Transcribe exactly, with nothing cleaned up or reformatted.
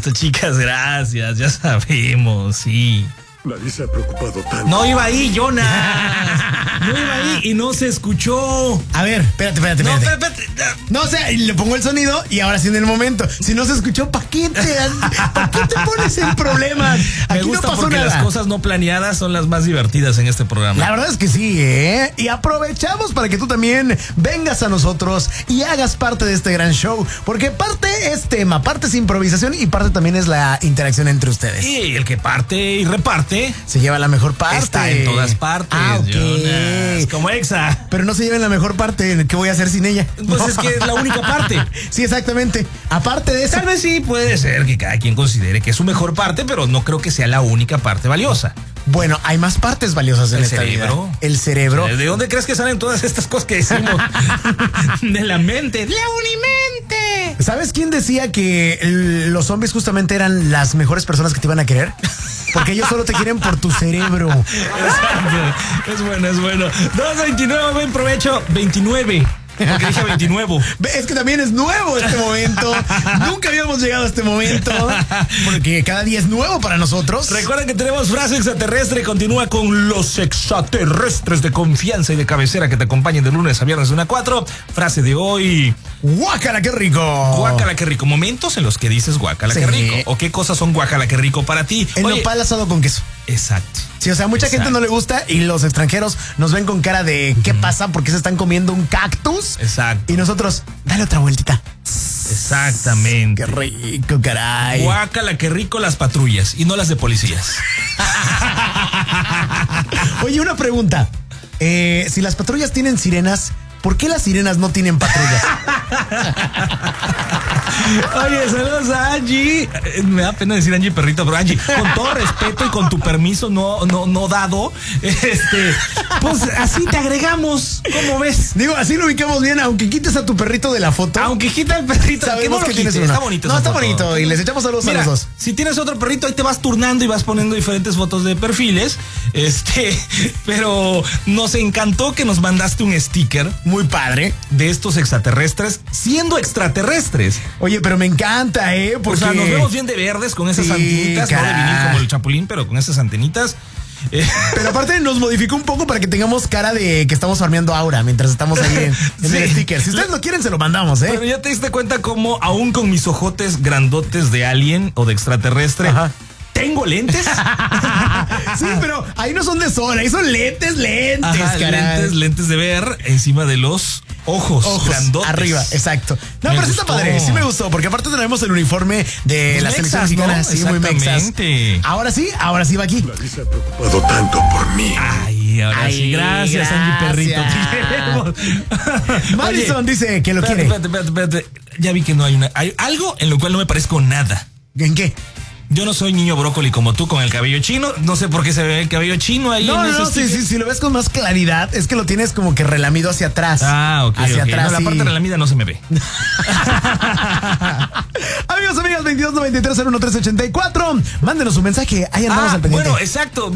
gusto, chicas, gracias, ya sabemos, sí. Nadie se ha preocupado tanto. No iba ahí, Jonas. No iba ahí y no se escuchó. A ver, espérate, espérate, No, espérate. espérate, espérate. No, o sea, le pongo el sonido y ahora sí en el momento. Si no se escuchó, ¿para qué te, ¿pa qué te pones en problemas? Me Aquí gusta no pasó porque nada. las cosas no planeadas son las más divertidas en este programa. La verdad es que sí, ¿eh? Y aprovechamos para que tú también vengas a nosotros y hagas parte de este gran show. Porque parte es tema, parte es improvisación y parte también es la interacción entre ustedes. Y el que parte y reparte Se lleva la mejor parte. está en todas partes, Ah, ok. Jonas. Como Exa. Pero no se lleven la mejor parte. ¿Qué voy a hacer sin ella? Pues es que es la única parte. Sí, exactamente. Aparte de eso. Tal vez sí puede ser que cada quien considere que es su mejor parte, pero no creo que sea la única parte valiosa. Bueno, hay más partes valiosas en El esta cerebro. vida. El cerebro. ¿De dónde crees que salen todas estas cosas que decimos? De la mente. ¡De la unimente! ¿Sabes quién decía que el- los zombies justamente eran las mejores personas que te iban a querer? Porque ellos solo te quieren por tu cerebro. Exacto. Es bueno, es bueno. dos veintinueve, buen provecho. veintinueve. Porque dije veintinueve. Es que también es nuevo este momento. Nunca habíamos llegado a este momento. Porque cada día es nuevo para nosotros. Recuerden que tenemos frase extraterrestre. Continúa con los extraterrestres de confianza y de cabecera que te acompañan de lunes a viernes de una a cuatro. Frase de hoy. ¡Guácala, qué rico! Guácala, qué rico. Momentos en los que dices guácala, Sí. qué rico. O qué cosas son guácala, qué rico para ti. El Oye, nopal asado con queso. exacto. Sí, o sea, mucha Exacto. gente no le gusta y los extranjeros nos ven con cara de ¿qué pasa? ¿Por qué se están comiendo un cactus? Exacto. Y nosotros, dale otra vueltita. Exactamente. Qué rico, caray. Guácala, qué rico las patrullas y no las de policías. Oye, una pregunta. Eh, si las patrullas tienen sirenas, ¿por qué las sirenas no tienen patrullas? Oye, saludos a Angie. Eh, Me da pena decir Angie perrito, pero Angie, con todo respeto y con tu permiso no, no, no dado, este, pues así te agregamos. ¿Cómo ves? Digo, así lo ubicamos bien, aunque quites a tu perrito de la foto. Aunque quita el perrito, sabemos no que lo tienes quite, uno. está bonito. No, esa está foto. bonito y les echamos saludos Mira, a los dos. si tienes otro perrito, ahí te vas turnando y vas poniendo diferentes fotos de perfiles. Este, pero nos encantó que nos mandaste un sticker Muy padre. de estos extraterrestres siendo extraterrestres. Oye, pero me encanta, ¿eh? Porque... O sea, nos vemos bien de verdes con esas Sí, antenitas, no de caray. vinil como el Chapulín, pero con esas antenitas. Eh, Pero aparte nos modificó un poco para que tengamos cara de que estamos farmeando aura mientras estamos ahí en, en Sí. el sticker. Si ustedes lo quieren, se lo mandamos, ¿eh? Pero ya te diste cuenta cómo, aún con mis ojotes grandotes de alien o de extraterrestre, Ajá. ¿tengo lentes? Sí, pero ahí no son de sol, ahí son lentes, lentes, Ajá, caray. lentes, lentes de ver encima de los ojos, Ojos grandotes. arriba, exacto. No, Me pero sí está gustó. padre, sí me gustó, porque aparte tenemos el uniforme de Pues la mexas, selección mexicana, ¿no? sí, muy mexas. Exactamente. Ahora sí, ahora sí va aquí. Nadie se ha preocupado tanto por mí. Ay, ahora Ay, sí, gracias, Angie Perrito. Te queremos. Madison Oye, dice que lo espérate, quiere. espérate, espérate, espérate. Ya vi que no hay una. Hay algo en lo cual no me parezco nada. ¿En qué? Yo no soy niño brócoli como tú con el cabello chino. No sé por qué se ve el cabello chino ahí. No, en no, ese no, sí, sticker. sí, si lo ves con más claridad, es que lo tienes como que relamido hacia atrás. Ah, ok. Hacia ok. atrás. No, la sí. parte de la lamida no se me ve. Amigos, amigas, veintidós noventa y tres cero uno tres ochenta y cuatro. Mándenos un mensaje. Ahí andamos Ah, al pendiente. bueno, exacto.